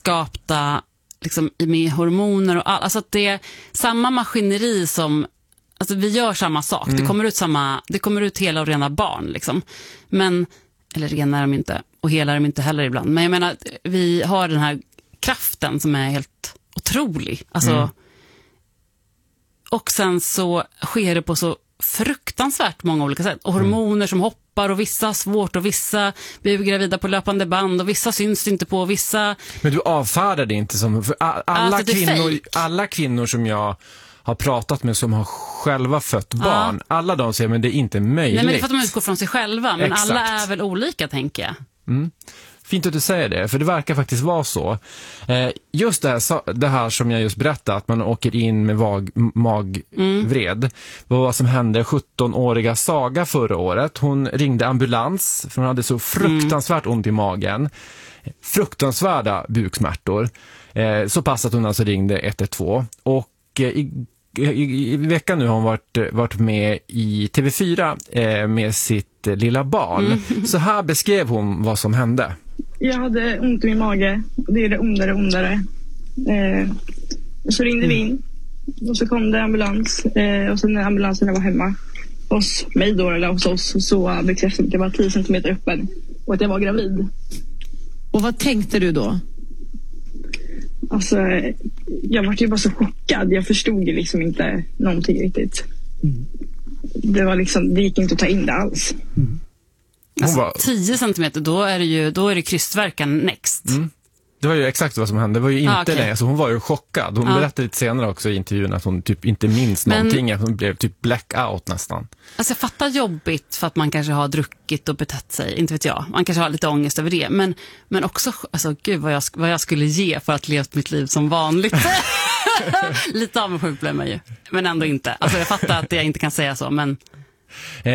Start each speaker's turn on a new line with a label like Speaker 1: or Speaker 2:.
Speaker 1: skapta liksom, med hormoner och alltså att det är samma maskineri som, alltså vi gör samma sak. Det kommer ut hela och rena barn liksom. Men, eller rena är de inte, och hela är de inte heller ibland. Men jag menar, vi har den här kraften som är helt otrolig. Alltså, och sen så sker det på så fruktansvärt många olika sätt. Och hormoner som hoppar, och vissa har svårt, och vissa blir gravida på löpande band, och vissa syns inte på, vissa... Men du avfärdar det inte som... För alla kvinnor som jag har pratat med som har själva fött barn, alla de säger men det är inte möjligt. Nej, men det är för att de utgår från sig själva, men exakt. Alla är väl olika, tänker jag. Fint att du säger det, för det verkar faktiskt vara så. Just det här som jag just berättade, att man åker in med magvred, vad som hände 17-åriga Saga förra året. Hon ringde ambulans, för hon hade så fruktansvärt ont i magen. Fruktansvärda buksmärtor. Så pass att hon alltså ringde 112. Och i veckan nu har hon varit med i TV4 med sitt lilla barn. Så här beskrev hon vad som hände.
Speaker 2: Jag hade ont i min mage. Det är det ondare. Så ringde vi in. Och så kom det ambulans. Och sen när ambulansen var hemma hos mig då, eller hos oss, så bekräftade att jag var 10 centimeter öppen. Och att jag var gravid.
Speaker 3: Och vad tänkte du då?
Speaker 2: Alltså, jag var ju bara så chockad. Jag förstod liksom inte någonting riktigt. Det var liksom, det gick inte att ta in det alls.
Speaker 1: Alltså, 10 centimeter, då är det krystverkan next.
Speaker 4: Det var ju exakt vad som hände. Det var ju inte det. Alltså, hon var ju chockad. Hon berättade lite senare också i intervjun att hon typ inte minns någonting. Att hon blev typ blackout nästan. Alltså
Speaker 1: jag fattar jobbigt för att man kanske har druckit och betett sig. Inte vet jag. Man kanske har lite ångest över det. Men också, alltså gud vad jag skulle ge för att leva mitt liv som vanligt. Lite avundsjuk blev man ju. Men ändå inte. Alltså jag fattar att jag inte kan säga så, men...